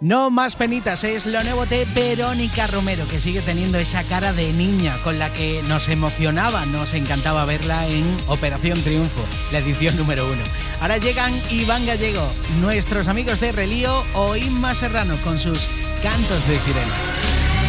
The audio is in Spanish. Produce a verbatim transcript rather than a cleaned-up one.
No más penitas, es lo nuevo de Verónica Romero, que sigue teniendo esa cara de niña con la que nos emocionaba, nos encantaba verla en Operación Triunfo, la edición número uno. Ahora llegan Iván Gallego, nuestros amigos de Relío o Inma Serrano con sus Cantos de Sirena.